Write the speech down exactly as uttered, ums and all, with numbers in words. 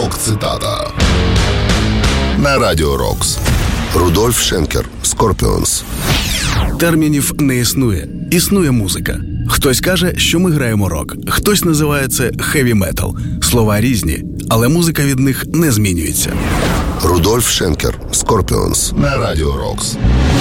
Рок-цитата на Радіо Рокс. Рудольф Шенкер, Скорпіонс. Термінів не існує. Існує музика. Хтось каже, що ми граємо рок. Хтось називає це хеві-метал. Слова різні, але музика від них не змінюється. Рудольф Шенкер, Скорпіонс на Радіо Рокс.